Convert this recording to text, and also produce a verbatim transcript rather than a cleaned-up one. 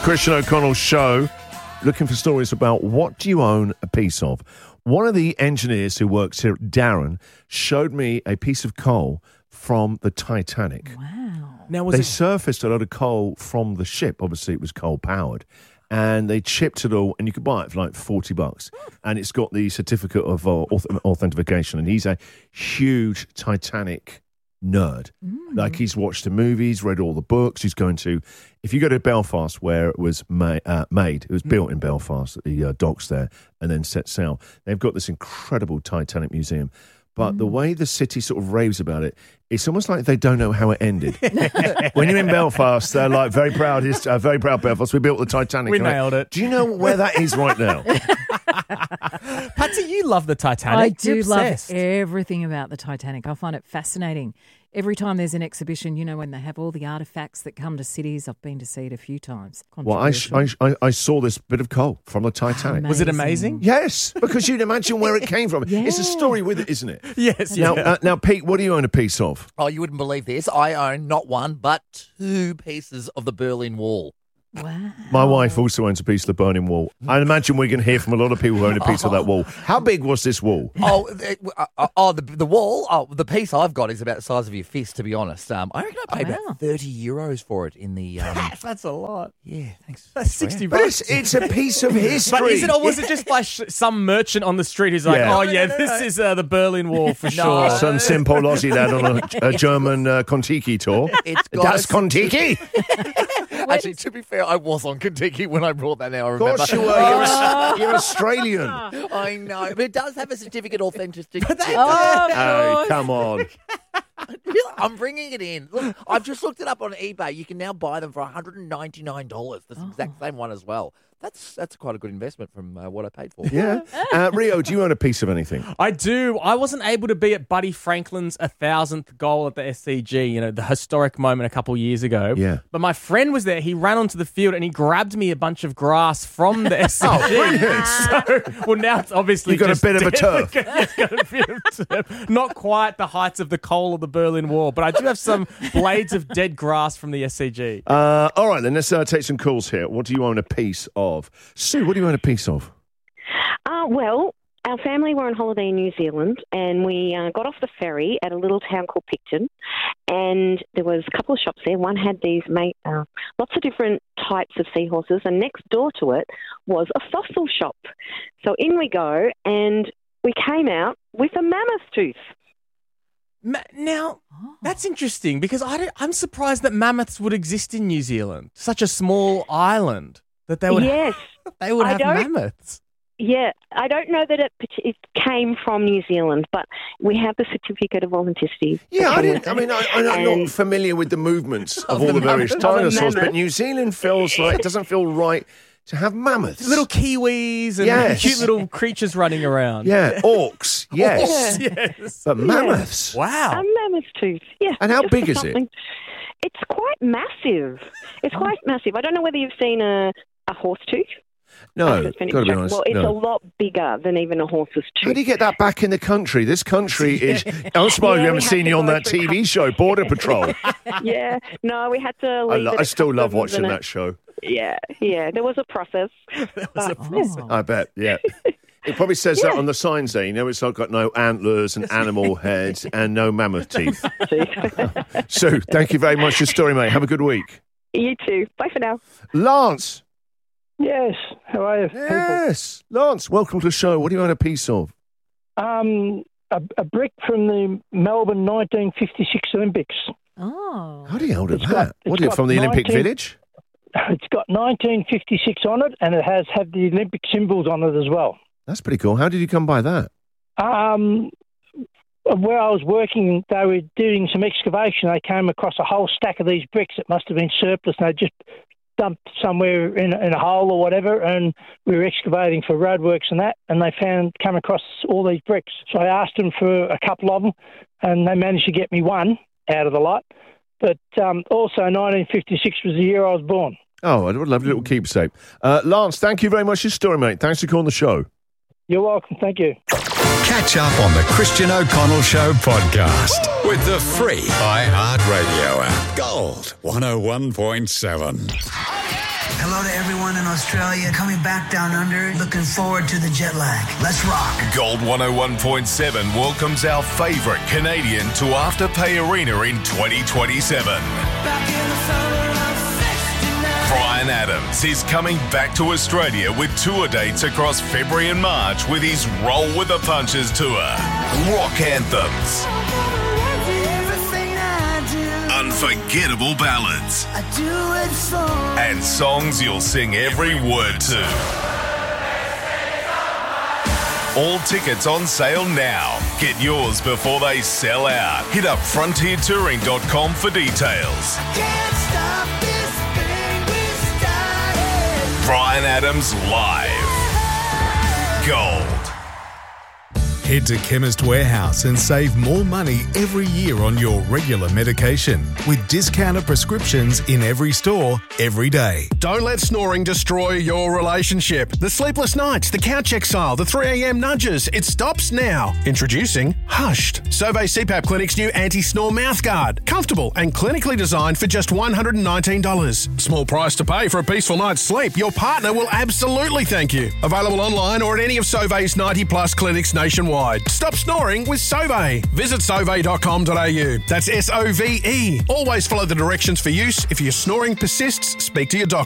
Christian O'Connell Show, looking for stories about what do you own a piece of. One of the engineers who works here, Darren, showed me a piece of coal from the Titanic. Wow. Now, was they it... surfaced a lot of coal from the ship. Obviously, it was coal-powered. And they chipped it all, and you could buy it for like forty bucks. And it's got the certificate of uh, auth- authentication. And he's a huge Titanic nerd. Mm. Like, he's watched the movies, read all the books. He's going to... If you go to Belfast, where it was ma- uh, made, it was built in Belfast, at the uh, docks there, and then set sail, they've got this incredible Titanic museum. But mm. the way the city sort of raves about it, it's almost like they don't know how it ended. When you're in Belfast, they're like, very proud, uh, very proud Belfast, we built the Titanic. We nailed it. Do you know where that is right now? Patsy, you love the Titanic. I do You're love obsessed. everything about the Titanic. I find it fascinating. Every time there's an exhibition, you know, when they have all the artefacts that come to cities, I've been to see it a few times. Well, I, sh- I, sh- I I saw this bit of coal from the Titanic. Was it amazing? Yes, because you'd imagine where it came from. Yeah. It's a story with it, isn't it? Yes. Now, yeah. uh, now, Pete, what do you own a piece of? Oh, you wouldn't believe this. I own not one, but two pieces of the Berlin Wall. Wow. My wife also owns a piece of the Berlin Wall. I imagine we're going to hear from a lot of people who own a piece of that wall. How big was this wall? Oh, it, uh, oh, the the wall. Oh, the piece I've got is about the size of your fist. To be honest, um, I reckon I paid Wow. about thirty euros for it in the. Um, That's a lot. yeah, thanks. That's sixty But bucks. it's, it's a piece of history. But is it, or was it just by sh- some merchant on the street who's like, Yeah. oh, No, yeah, no, no, this no. is uh, the Berlin Wall for No. sure. Some simple Aussie lad on a, a German uh, Kontiki tour. It's got Das a- Kontiki. Actually, to be fair, I was on Kentucky when I brought that. Now I Of remember. course you were. You're, Aus- you're Australian. I know, but it does have a certificate authenticity. Oh, of Oh, course. come on. I'm bringing it in. Look, I've just looked it up on eBay. You can now buy them for one hundred ninety-nine dollars. The exact same one as well. That's that's quite a good investment from uh, what I paid for. Yeah. Uh, Rio, do you own a piece of anything? I do. I wasn't able to be at Buddy Franklin's one thousandth goal at the S C G, you know, the historic moment a couple years ago. Yeah. But my friend was there. He ran onto the field and he grabbed me a bunch of grass from the S C G. Oh, brilliant. So, well, now it's obviously You've got a just bit of a dead. turf. It's got a bit of turf. Not quite the heights of the coal of the Berlin Wall, but I do have some blades of dead grass from the S C G. Uh, all right, then. Let's uh, take some calls here. What do you own a piece of? Sue, what do you own a piece of? Uh, well, our family were on holiday in New Zealand, and we uh, got off the ferry at a little town called Picton, and there was a couple of shops there. One had these ma- uh, lots of different types of seahorses, and next door to it was a fossil shop. So in we go, and we came out with a mammoth tooth. Ma- now, that's interesting because I don't, I'm surprised that mammoths would exist in New Zealand. Such a small island that they would Yes. they would I have don't- mammoths. Yeah, I don't know that it, it came from New Zealand, but we have the certificate of authenticity. Yeah, I that didn't. came I with mean, I, it. I'm not And- familiar with the movements of all the various mammoth. Of a dinosaurs, but mammoth. New Zealand feels like it doesn't feel right to have mammoths. Little kiwis and Yes. cute little creatures running around. Yeah, orcs. Yes, Yes. but mammoths. Wow. A mammoth tooth, yeah. And how just big is it? something. It's quite massive. It's quite massive. I don't know whether you've seen a, a horse tooth. No, That's been got to be extracted. honest. Well, it's no. a lot bigger than even a horse's How tooth. do you get that back in the country? This country is. I'm surprised Yeah, we we haven't had seen to you on go that through T V show, Border Patrol. Yeah, no, we had to I, leave lo- it I at still love customs watching and that it- show. Yeah, yeah, there was a process. but, Oh. I bet. Yeah. It probably says that on the signs there. You know, it's like got no antlers and animal heads and no mammoth teeth. Sue, thank you very much for your story, mate. Have a good week. You too. Bye for now. Lance. Yes, how are you? Yes. Lance, welcome to the show. What do you own a piece of? Um, a, a brick from the Melbourne nineteen fifty-six Olympics. Oh. How do you hold of It's that? got- what it's is it, got from the Olympic nineteen Village? It's got nineteen fifty-six on it, and it has had the Olympic symbols on it as well. That's pretty cool. How did you come by that? Um, where I was working, they were doing some excavation. They came across a whole stack of these bricks. It must have been surplus, and they just dumped somewhere in, in a hole or whatever. And we were excavating for roadworks and that, and they found come across all these bricks. So I asked them for a couple of them, and they managed to get me one out of the lot. But um, also, nineteen fifty-six was the year I was born. Oh, I would love a little keepsake. Uh, Lance, thank you very much for your story, mate. Thanks for calling the show. You're welcome. Thank you. Catch up on the Christian O'Connell Show podcast with the free iHeartRadio app. Gold one oh one point seven. Hello to everyone in Australia. Coming back down under. Looking forward to the jet lag. Let's rock. Gold one oh one point seven welcomes our favourite Canadian to Afterpay Arena in twenty twenty-seven. Bryan Adams is coming back to Australia with tour dates across February and March with his Roll with the Punches tour. Rock anthems. Unforgettable ballads. I do it for and songs you'll sing every word to. All tickets on sale now. Get yours before they sell out. Hit up frontier touring dot com for details. Can't stop this thing we started. Bryan Adams live. Gold. Head to Chemist Warehouse and save more money every year on your regular medication with discounted prescriptions in every store, every day. Don't let snoring destroy your relationship. The sleepless nights, the couch exile, the three a.m. nudges. It stops now. Introducing Hushed, Sovay C PAP Clinic's new anti-snore mouthguard. Comfortable and clinically designed for just one hundred nineteen dollars. Small price to pay for a peaceful night's sleep. Your partner will absolutely thank you. Available online or at any of Sovay's ninety plus clinics nationwide. Stop snoring with Sovay. Visit sovay dot com dot a u. That's S O V E. Always follow the directions for use. If your snoring persists, speak to your doctor.